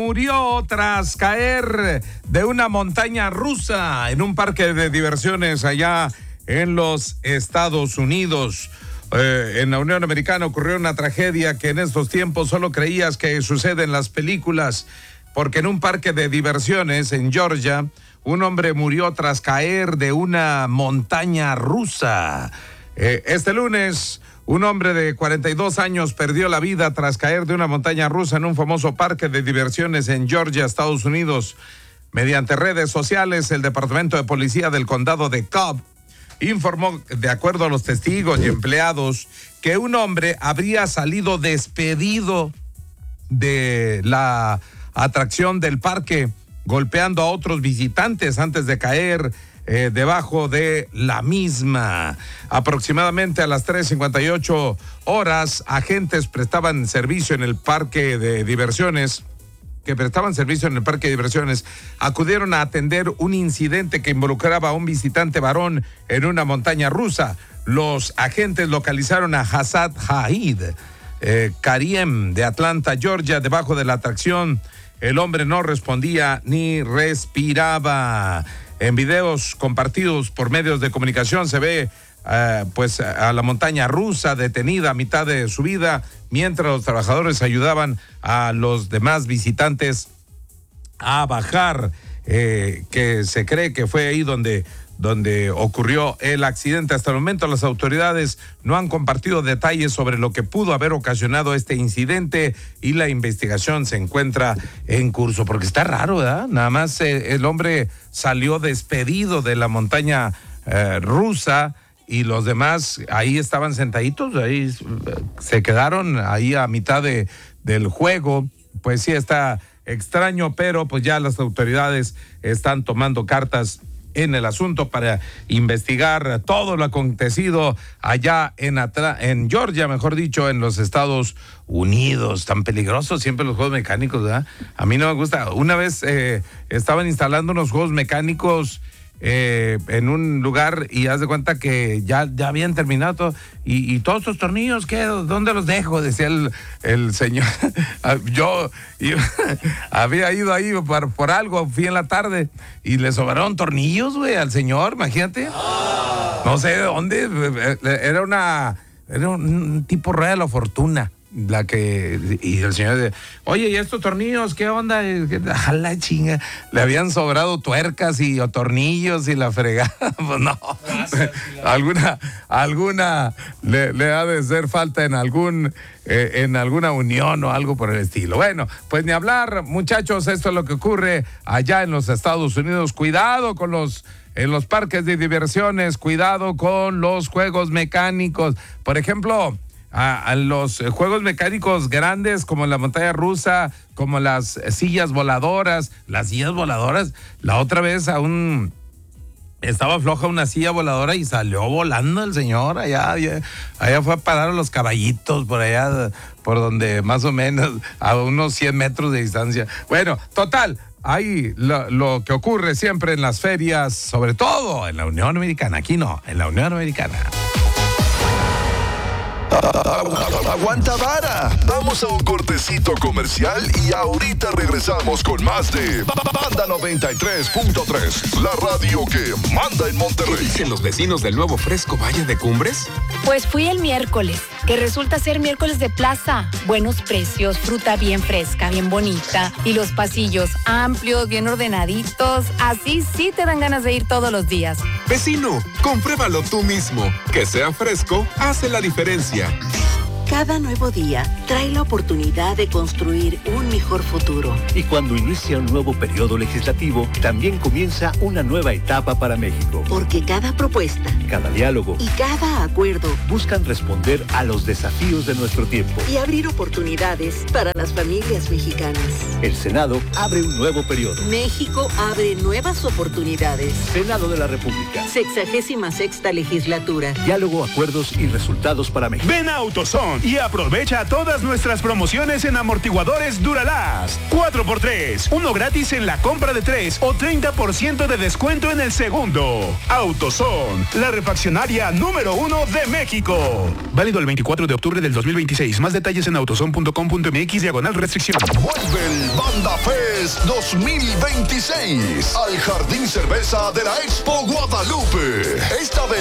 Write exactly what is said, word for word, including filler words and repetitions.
murió tras caer de una montaña rusa en un parque de diversiones allá en los Estados Unidos. Eh, en la Unión Americana ocurrió una tragedia que en estos tiempos solo creías que sucede en las películas, porque en un parque de diversiones en Georgia, un hombre murió tras caer de una montaña rusa. Eh, este lunes, un hombre de cuarenta y dos años perdió la vida tras caer de una montaña rusa en un famoso parque de diversiones en Georgia, Estados Unidos. Mediante redes sociales, el Departamento de Policía del Condado de Cobb informó, de acuerdo a los testigos y empleados, que un hombre habría salido despedido de la atracción del parque, golpeando a otros visitantes antes de caer eh, debajo de la misma. Aproximadamente a las tres cincuenta y ocho horas, agentes prestaban servicio en el parque de diversiones, que prestaban servicio en el parque de diversiones, acudieron a atender un incidente que involucraba a un visitante varón en una montaña rusa. Los agentes localizaron a Hassad Haid eh, Kariem de Atlanta, Georgia, debajo de la atracción. El hombre no respondía ni respiraba. En videos compartidos por medios de comunicación se ve uh, pues a la montaña rusa detenida a mitad de su vida, mientras los trabajadores ayudaban a los demás visitantes a bajar, eh, que se cree que fue ahí donde, donde ocurrió el accidente. Hasta el momento las autoridades no han compartido detalles sobre lo que pudo haber ocasionado este incidente y la investigación se encuentra en curso, porque está raro, ¿verdad? Nada más eh, el hombre salió despedido de la montaña eh, rusa y los demás ahí estaban sentaditos, ahí se quedaron ahí a mitad de, del juego. Pues sí, está extraño, pero pues ya las autoridades están tomando cartas en el asunto para investigar todo lo acontecido allá en, Atra- en Georgia, mejor dicho, en los Estados Unidos. Tan peligrosos siempre los juegos mecánicos, ¿verdad? A mí no me gusta. Una vez eh, estaban instalando unos juegos mecánicos eh, en un lugar y haz de cuenta que ya, ya habían terminado todo. Y, y todos estos tornillos, ¿qué? ¿Dónde los dejo? Decía el, el señor. Yo iba, había ido ahí por, por algo, fui en la tarde y le sobraron tornillos, güey, al señor, imagínate. No sé de dónde, era una, era un tipo rueda de la fortuna. La que, y el señor de, oye, ¿y estos tornillos qué onda? A la chinga, le habían sobrado tuercas y o tornillos y la fregada. Pues no, alguna, alguna le, le ha de ser falta en algún, eh, en alguna unión o algo por el estilo. Bueno, pues ni hablar, muchachos, esto es lo que ocurre allá en los Estados Unidos. Cuidado con los en los parques de diversiones, cuidado con los juegos mecánicos. Por ejemplo, A, a los juegos mecánicos grandes como la montaña rusa, como las sillas voladoras, las sillas voladoras, la otra vez aún estaba floja una silla voladora y salió volando el señor, allá, allá, allá fue a parar a los caballitos por allá, por donde más o menos, a unos cien metros de distancia. Bueno, total, ahí lo, lo que ocurre siempre en las ferias, sobre todo en la Unión Americana, aquí no, en la Unión Americana. Aguanta vara. Vamos a un cortecito comercial y ahorita regresamos con más de Banda noventa y tres punto tres, la radio que manda en Monterrey. ¿Qué dicen los vecinos del nuevo Fresco Valle de Cumbres? Pues fui el miércoles, que resulta ser miércoles de plaza. Buenos precios, fruta bien fresca, bien bonita y los pasillos amplios, bien ordenaditos. Así sí te dan ganas de ir todos los días. Vecino, compruébalo tú mismo. Que sea fresco hace la diferencia. Cada nuevo día trae la oportunidad de construir un mejor futuro. Y cuando inicia un nuevo periodo legislativo, también comienza una nueva etapa para México. Porque cada propuesta, cada diálogo y cada acuerdo buscan responder a los desafíos de nuestro tiempo y abrir oportunidades para las familias mexicanas. El Senado abre un nuevo periodo. México abre nuevas oportunidades. Senado de la República. Sexagésima sexta legislatura. Diálogo, acuerdos y resultados para México. Ven a AutoZone y aprovecha todas nuestras promociones en amortiguadores Duralast. cuatro por tres, uno gratis en la compra de tres o treinta por ciento de descuento en el segundo. AutoZone, la refaccionaria número uno de México. Válido el veinticuatro de octubre del dos mil veintiséis. Más detalles en autozone punto com punto m x diagonal restricción. Vuelve el Banda Fest Cervantes dos mil veintiséis al Jardín Cerveza de la Expo Guadalupe. Esta vez